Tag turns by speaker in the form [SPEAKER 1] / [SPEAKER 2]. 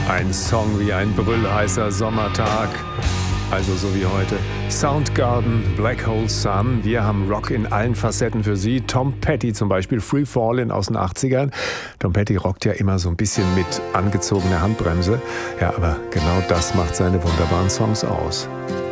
[SPEAKER 1] Ein Song wie ein brüllheißer Sommertag, also so wie heute. Soundgarden, Black Hole Sun, wir haben Rock in allen Facetten für Sie. Tom Petty zum Beispiel, Free Fallin' aus den 80ern. Tom Petty rockt ja immer so ein bisschen mit angezogener Handbremse. Ja, aber genau das macht seine wunderbaren Songs aus.